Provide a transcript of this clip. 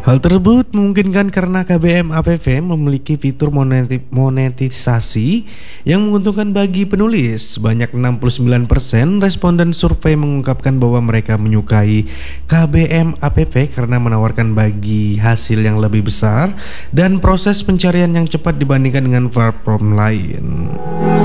Hal tersebut memungkinkan karena KBM APV memiliki fitur monetisasi yang menguntungkan bagi penulis. Sebanyak 69% responden survei mengungkapkan bahwa mereka menyukai KBM APV karena menawarkan bagi hasil yang lebih besar dan proses pencarian yang cepat dibandingkan dengan platform lain.